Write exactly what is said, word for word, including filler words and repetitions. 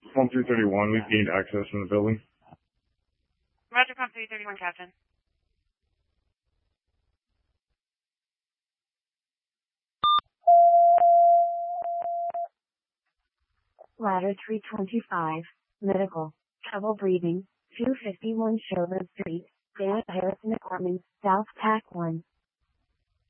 Pump three thirty-one, we've gained access in the building. Roger, Pump three thirty-one, Captain. Ladder three twenty-five, medical, trouble breathing, two fifty-one Sherwood Street, Dan Harrison Apartments, South Pack one.